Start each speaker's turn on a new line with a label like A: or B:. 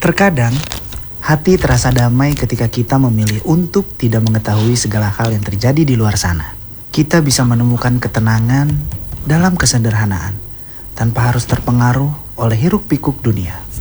A: Terkadang, hati terasa damai ketika kita memilih untuk tidak mengetahui segala hal yang terjadi di luar sana. Kita bisa menemukan ketenangan dalam kesederhanaan, tanpa harus terpengaruh oleh hiruk-pikuk dunia.